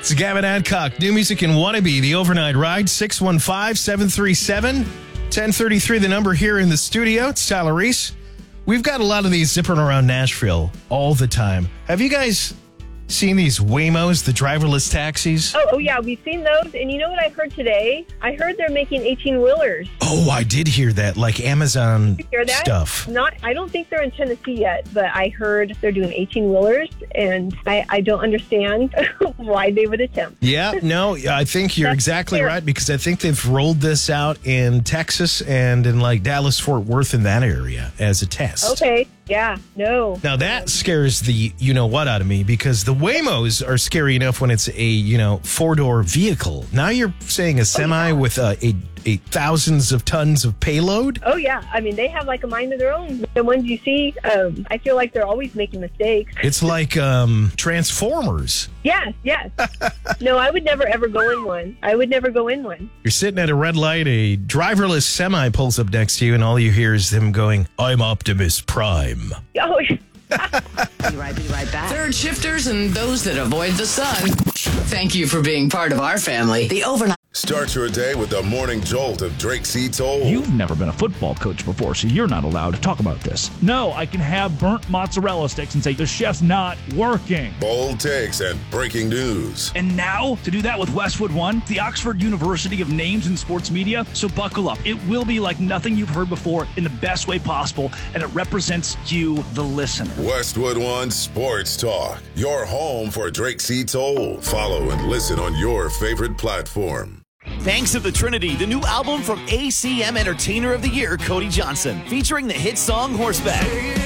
It's Gavin Adcock. New music in Wannabe, the overnight ride, 615-737-1033, the number here in the studio. It's Tyler Reese. We've got a lot of these zipping around Nashville all the time. Have you guys seen these Waymos, the driverless taxis? Oh, yeah, we've seen those. And you know what I heard today? I heard they're making 18-wheelers. Oh, I did hear that, like Amazon Did you hear that? stuff. I don't think they're in Tennessee yet, but I heard they're doing 18-wheelers, and I don't understand why they would attempt. Yeah, no, I think you're exactly right, because I think they've rolled this out in Texas and in like Dallas, Fort Worth, in that area as a test. Okay, yeah, no. Now that scares the you-know-what out of me, because the Waymos are scary enough when it's a, four-door vehicle. Now you're saying a semi with a thousands of tons of payload? Oh, yeah. I mean, they have like a mind of their own. The ones you see, I feel like they're always making mistakes. It's like Transformers. Yes. No, I would never, ever go in one. You're sitting at a red light, a driverless semi pulls up next to you, and all you hear is them going, "I'm Optimus Prime." Oh, Be right back. Third shifters and those that avoid the sun. Thank you for being part of our family. The overnight. Start your day with the morning jolt of Drake C. Toll. You've never been a football coach before, so you're not allowed to talk about this. No, I can have burnt mozzarella sticks and say the chef's not working. Bold takes and breaking news. And now, to do that with Westwood One, the Oxford University of Names in Sports Media, so buckle up. It will be like nothing you've heard before in the best way possible, and it represents you, the listener. Westwood One Sports Talk, your home for Drake C. Toll. Follow and listen on your favorite platform. Banks of the Trinity, the new album from ACM Entertainer of the Year, Cody Johnson, featuring the hit song Horseback.